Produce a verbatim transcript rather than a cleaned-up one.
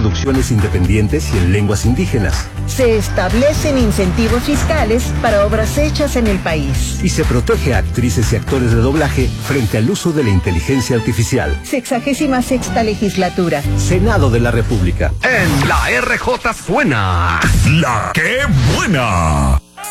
producciones independientes y en lenguas indígenas. Se establecen incentivos fiscales para obras hechas en el país. Y se protege a actrices y actores de doblaje frente al uso de la inteligencia artificial. Sexagésima sexta legislatura. Senado de la República. En la R J suena La ¡Qué buena!